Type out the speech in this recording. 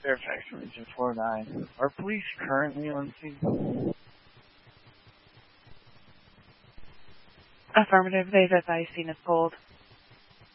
Fairfax Region 49. Are police currently on scene? Affirmative. They've advised scene is pulled.